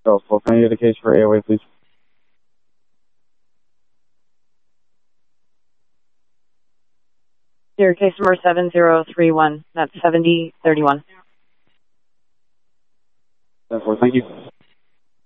Can I get a case for AOA, please? Your case number 7031. That's 7031. 10-4, thank you.